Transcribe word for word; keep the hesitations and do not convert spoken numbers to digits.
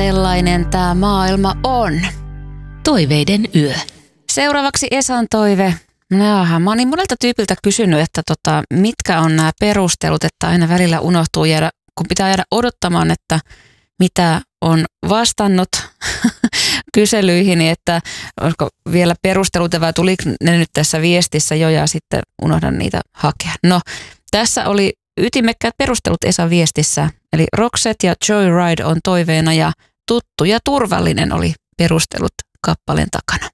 sellainen tämä maailma on. Toiveiden yö. Seuraavaksi Esan toive. Jaha, mä oon niin monelta tyypiltä kysynyt, että tota, mitkä on nämä perustelut, että aina välillä unohtuu jäädä, kun pitää jäädä odottamaan, että mitä on vastannut kyselyihin, että olisiko vielä perustelut vai tuliko ne nyt tässä viestissä jo ja sitten unohdan niitä hakea. No, tässä oli ytimekkäät perustelut Esan viestissä, eli Roxette ja Joyride on toiveena ja tuttu ja turvallinen oli perustelut kappaleen takana.